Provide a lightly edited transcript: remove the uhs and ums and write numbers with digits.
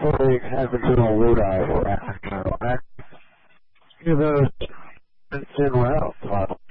for habitual Lodi or African, you know, it's in well,